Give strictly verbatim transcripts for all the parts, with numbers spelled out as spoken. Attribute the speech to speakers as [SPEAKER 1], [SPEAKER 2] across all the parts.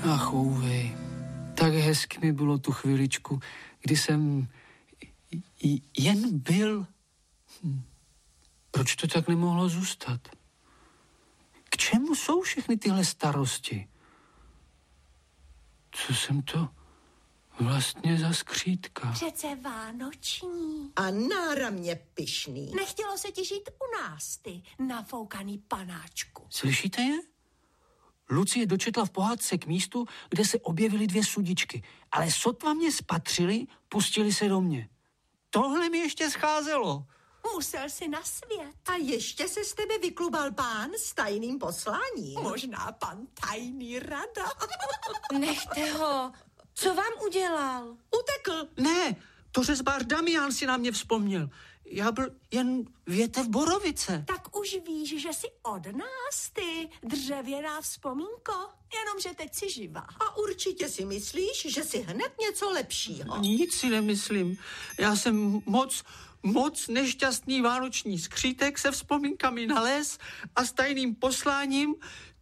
[SPEAKER 1] Ach, Ouvej, tak hezky mi bylo tu chviličku, kdy jsem jen byl. Hm. Proč to tak nemohlo zůstat? K čemu jsou všechny tyhle starosti? Co jsem to vlastně za skřítka?
[SPEAKER 2] Přece vánoční.
[SPEAKER 3] A náramně pyšný.
[SPEAKER 2] Nechtělo se ti žít u nás, ty nafoukaný panáčku.
[SPEAKER 1] Slyšíte je? Lucie dočetla v pohádce k místu, kde se objevily dvě sudičky, ale sotva mě spatřili, pustili se do mě. Tohle mi ještě scházelo.
[SPEAKER 2] Musel si na svět.
[SPEAKER 3] A ještě se z tebe vyklubal pán s tajným posláním.
[SPEAKER 2] Možná pan tajný rada.
[SPEAKER 4] Nechte ho. Co vám udělal?
[SPEAKER 3] Utekl.
[SPEAKER 1] Ne, to řezbář Damián si na mě vzpomněl. Já byl jen větev borovice.
[SPEAKER 2] Tak už víš, že jsi od nás, ty dřevěná vzpomínko. Jenomže teď jsi živá.
[SPEAKER 3] A určitě si myslíš, že si hned něco lepšího.
[SPEAKER 1] Nic si nemyslím. Já jsem moc, moc nešťastný vánoční skřítek se vzpomínkami na les a s tajným posláním,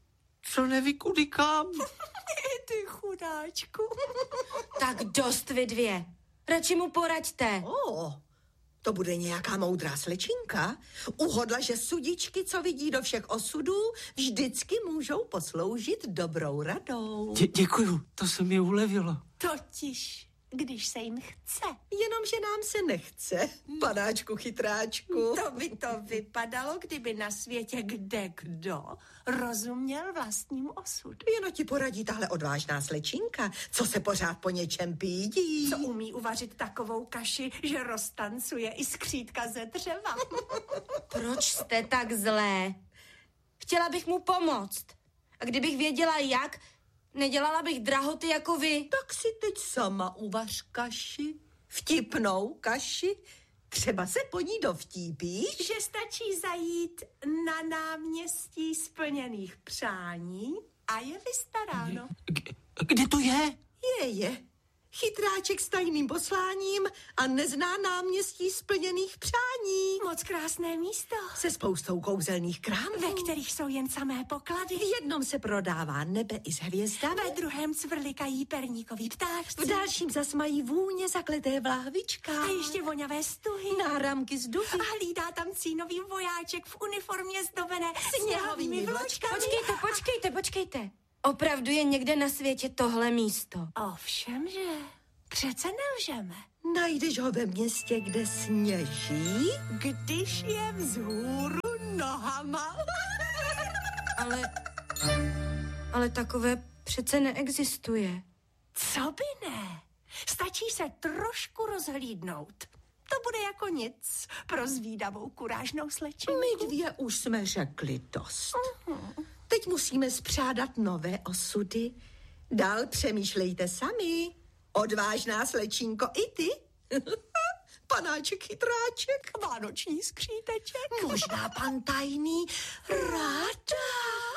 [SPEAKER 1] co neví kudy kam.
[SPEAKER 2] Ty chudáčku.
[SPEAKER 4] Tak dost vy dvě. Radši mu poraďte.
[SPEAKER 3] Oh. To bude nějaká moudrá slečinka. Uhodla, že sudičky, co vidí do všech osudů, vždycky můžou posloužit dobrou radou.
[SPEAKER 1] Dě- děkuju, to se mi ulevilo.
[SPEAKER 2] Totiž, když se jim chce.
[SPEAKER 3] Jenomže nám se nechce, panáčku chytráčku.
[SPEAKER 2] To by to vypadalo, kdyby na světě kde kdo rozuměl vlastním osudu.
[SPEAKER 3] Jen ti poradí tahle odvážná slečinka, co se pořád po něčem pídí.
[SPEAKER 2] Co umí uvařit takovou kaši, že roztancuje i skřítka ze dřeva.
[SPEAKER 4] Proč jste tak zlé? Chtěla bych mu pomoct. A kdybych věděla jak, nedělala bych drahoty jako vy.
[SPEAKER 3] Tak si teď sama uvař kaši. Vtipnou kaši. Třeba se po ní dovtípíš.
[SPEAKER 2] Že stačí zajít na náměstí splněných přání a je vystaráno.
[SPEAKER 1] G- kde to je?
[SPEAKER 3] Je, je. Chytráček s tajným posláním a nezná náměstí splněných přání.
[SPEAKER 2] Moc krásné místo.
[SPEAKER 3] Se spoustou kouzelných krámů.
[SPEAKER 2] Ve kterých jsou jen samé poklady.
[SPEAKER 3] V jednom se prodává nebe i s hvězdami.
[SPEAKER 2] Ve druhém cvrlikají perníkový ptáčci.
[SPEAKER 3] V dalším zas mají vůně zakleté v lahvičkách.
[SPEAKER 2] A ještě voňavé stuhy.
[SPEAKER 3] Náramky z duhy.
[SPEAKER 2] A hlídá tam cínový vojáček v uniformě zdobené sněhovými vločkami.
[SPEAKER 4] Počkejte, počkejte, počkejte. Opravdu je někde na světě tohle místo.
[SPEAKER 2] Ovšem, že přece nelžeme.
[SPEAKER 3] Najdeš ho ve městě, kde sněží?
[SPEAKER 2] Když je vzhůru nohama.
[SPEAKER 4] Ale, ale takové přece neexistuje.
[SPEAKER 2] Co by ne? Stačí se trošku rozhlídnout. To bude jako nic pro zvídavou kurážnou slečinku.
[SPEAKER 3] My dvě už jsme řekli dost. Uh-huh. Teď musíme spřádat nové osudy. Dál přemýšlejte sami. Odvážná slečinko, i ty? Panáček chytráček.
[SPEAKER 2] Vánoční skříteček.
[SPEAKER 3] Možná pan tajný ráda.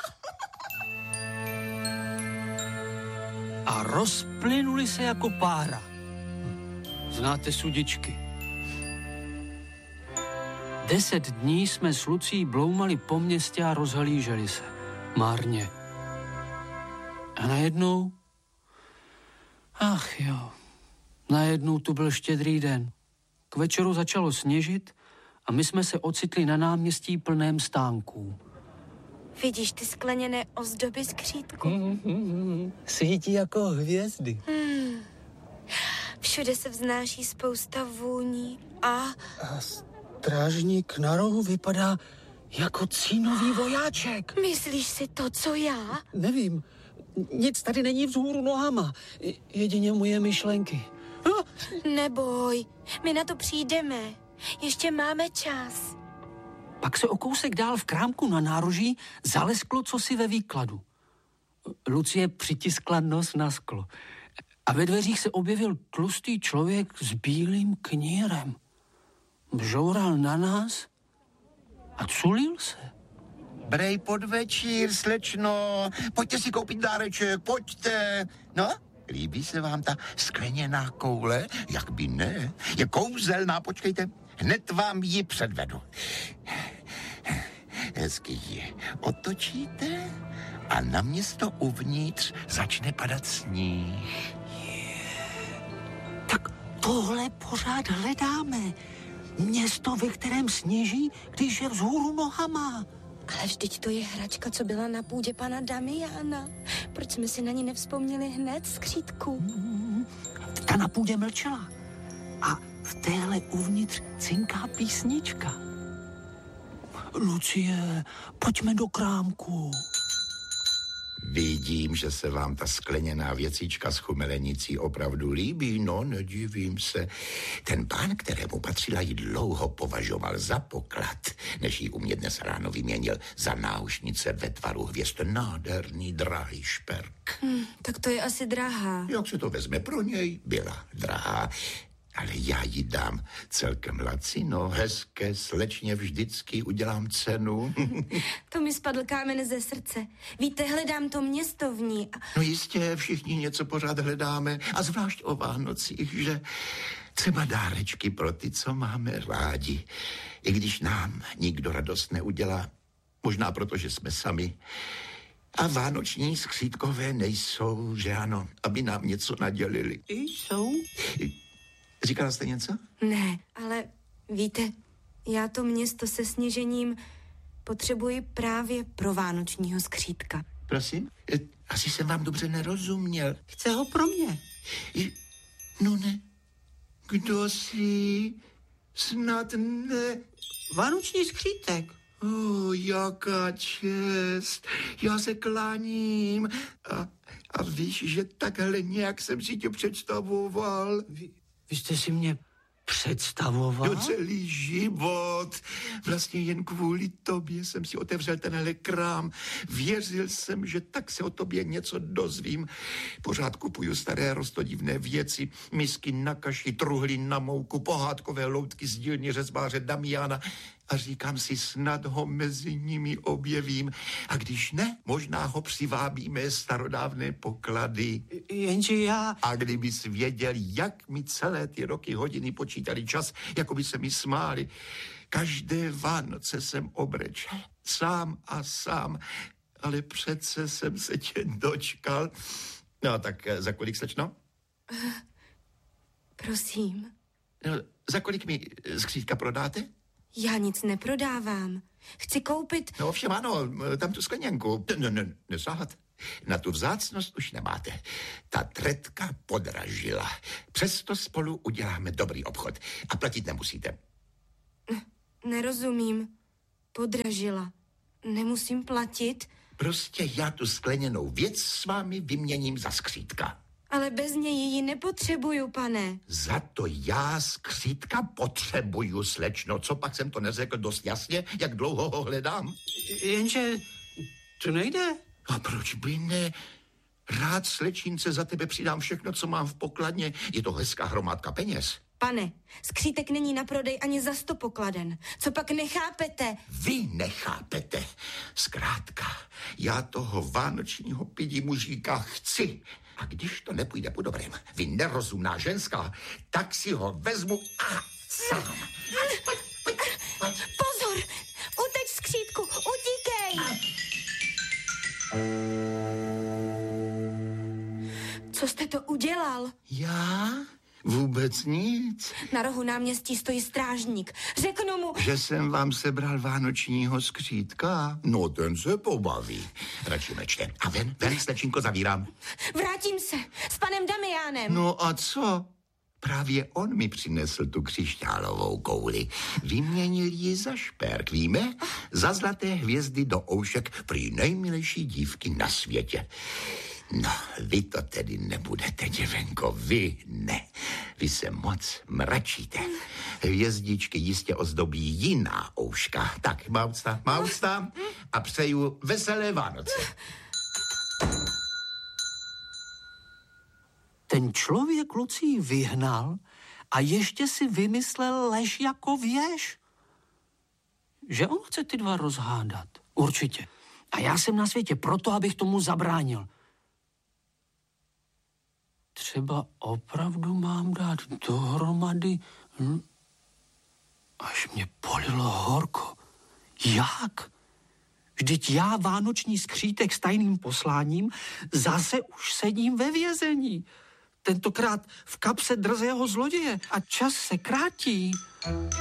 [SPEAKER 1] A rozplynuli se jako pára. Znáte sudičky? Deset dní jsme s Lucí bloumali po městě a rozhlíželi se. Márně. A najednou... Ach jo. Najednou tu byl štědrý den. K večeru začalo sněžit a my jsme se ocitli na náměstí plném stánků.
[SPEAKER 4] Vidíš ty skleněné ozdoby skřítku?
[SPEAKER 1] Mm-hmm. Svítí jako hvězdy.
[SPEAKER 4] Hmm. Všude se vznáší spousta vůní a...
[SPEAKER 1] A strážník na rohu vypadá jako cínový vojáček.
[SPEAKER 4] Myslíš si to, co já?
[SPEAKER 1] Nevím. Nic tady není vzhůru nohama. Jedině moje myšlenky. Ah!
[SPEAKER 4] Neboj, my na to přijdeme. Ještě máme čas.
[SPEAKER 1] Pak se o kousek dál v krámku na nároží zalesklo cosi ve výkladu. Lucie přitiskla nos na sklo. A ve dveřích se objevil tlustý člověk s bílým knírem. Bžoural na nás a culil se.
[SPEAKER 5] Brej podvečír, slečno, pojďte si koupit dáreček, pojďte. No, líbí se vám ta skleněná koule? Jak by ne? Je kouzelná, počkejte, hned vám ji předvedu. hezky ji otočíte a na město uvnitř začne padat sníh.
[SPEAKER 1] Tak tohle pořád hledáme. Město, ve kterém sněží, když je vzhůru nohama.
[SPEAKER 4] Ale vždyť to je hračka, co byla na půdě pana Damiana. Proč jsme si na ní nevzpomněli hned, skřítku?
[SPEAKER 1] Hmm, ta na půdě mlčela. A v téhle uvnitř cinká písnička. Lucie, pojďme do krámku.
[SPEAKER 5] Vidím, že se vám ta skleněná věcička s chumelenicí opravdu líbí, no nedivím se. Ten pán, kterému patřila, ji dlouho považoval za poklad, než ji u mě dnes ráno vyměnil za náušnice ve tvaru hvězd. Nádherný, drahý šperk.
[SPEAKER 4] Hmm, tak to je asi drahá.
[SPEAKER 5] Jak se to vezme pro něj, byla drahá. Ale já ji dám celkem lacino, hezké slečně vždycky udělám cenu.
[SPEAKER 4] To mi spadl kámen ze srdce. Víte, hledám to město v ní. A...
[SPEAKER 5] No jistě, všichni něco pořád hledáme, a zvlášť o Vánocích, že třeba dárečky pro ty, co máme rádi. I když nám nikdo radost neudělá, možná proto, že jsme sami. A vánoční skřítkové nejsou, že ano, aby nám něco nadělili.
[SPEAKER 1] Jsou?
[SPEAKER 5] Říkala jste něco?
[SPEAKER 4] Ne, ale víte, já to město se sněžením potřebuji právě pro vánočního skřítka.
[SPEAKER 5] Prosím? Asi jsem vám dobře nerozuměl.
[SPEAKER 1] Chce ho pro mě.
[SPEAKER 5] No ne. Kdo jsi? Snad ne.
[SPEAKER 1] Vánoční skřítek.
[SPEAKER 5] Oh, jaká čest. Já se kláním. A, a víš, že takhle nějak jsem si tě představoval.
[SPEAKER 1] Vy, vy jste si mě představoval?
[SPEAKER 5] Do celý život. Vlastně jen kvůli tobě jsem si otevřel tenhle krám. Věřil jsem, že tak se o tobě něco dozvím. Pořád kupuju staré rostodivné věci, misky na kaši, truhly na mouku, pohádkové loutky z dílny řezbáře Damiana. A říkám si, snad ho mezi nimi objevím. A když ne, možná ho přivábíme starodávné poklady.
[SPEAKER 1] Jenže já...
[SPEAKER 5] A kdybys věděl, jak mi celé ty roky hodiny počítali čas, jako by se mi smáli. Každé Vánoce jsem obrečel. Sám a sám. Ale přece jsem se tě dočkal. No tak za kolik, slečno?
[SPEAKER 4] Uh, prosím.
[SPEAKER 5] No, za kolik mi skřítka prodáte?
[SPEAKER 4] Já nic neprodávám. Chci koupit...
[SPEAKER 5] No ovšem ano, tam tu skleněnku. Ne, ne, nesáhat. Na tu vzácnost už nemáte. Ta tretka podražila. Přesto spolu uděláme dobrý obchod. A platit nemusíte.
[SPEAKER 4] Nerozumím. Podražila. Nemusím platit?
[SPEAKER 5] Prostě já tu skleněnou věc s vámi vyměním za skřítka.
[SPEAKER 4] Ale bez něj ji nepotřebuju, pane.
[SPEAKER 5] Za to já skřítka potřebuju, slečno. Co pak jsem to neřekl dost jasně, jak dlouho ho hledám?
[SPEAKER 1] Jenže to nejde.
[SPEAKER 5] A proč by ne? Rád, slečince, za tebe přidám všechno, co mám v pokladně. Je to hezká hromádka peněz.
[SPEAKER 4] Pane, skřítek není na prodej ani za sto pokladen. Co pak nechápete?
[SPEAKER 5] Vy nechápete. Zkrátka, já toho vánočního pidi mužíka chci. A když to nepůjde po dobrém, vy nerozumná ženská, tak si ho vezmu a sám.
[SPEAKER 4] Pozor! Uteč, skřítku, utíkej! Co jste to udělal?
[SPEAKER 5] Já? Vůbec nic.
[SPEAKER 4] Na rohu náměstí stojí strážník. Řeknu mu...
[SPEAKER 5] Že jsem vám sebral vánočního skřítka? No, ten se pobaví. Radši mlčte. A ven, ven, slečinko, zavírám.
[SPEAKER 4] Vrátím se s panem Damianem.
[SPEAKER 5] No a co? Právě on mi přinesl tu křišťálovou kouli. Vyměnil ji za šperk, víme? Za zlaté hvězdy do oušek prý nejmilejší dívky na světě. No, vy to tedy nebudete, děvenko, vy ne. Vy se moc mračíte. Hvězdičky jistě ozdobí jiná ouška. Tak, mausta, mausta a přeju veselé Vánoce.
[SPEAKER 1] Ten člověk Lucii vyhnal a ještě si vymyslel lež jako věž. Že on chce ty dva rozhádat. Určitě. A já jsem na světě proto, abych tomu zabránil. Třeba opravdu mám dát dohromady, hm? Až mě polilo horko. Jak? Vždyť já, vánoční skřítek s tajným posláním, zase už sedím ve vězení. Tentokrát v kapse drzého zloděje a čas se krátí.